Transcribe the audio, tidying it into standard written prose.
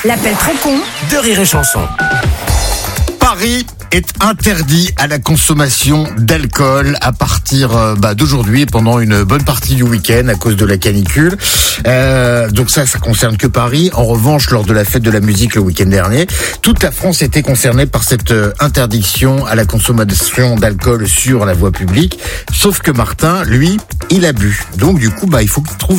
L'appel trop con de Rire et Chanson. Paris est interdit à la consommation d'alcool à partir d'aujourd'hui et pendant une bonne partie du week-end à cause de la canicule. Donc ça concerne que Paris. En revanche, lors de la fête de la musique le week-end dernier, toute la France était concernée par cette interdiction à la consommation d'alcool sur la voie publique. Sauf que Martin, lui, il a bu. Donc du coup, il faut qu'il trouve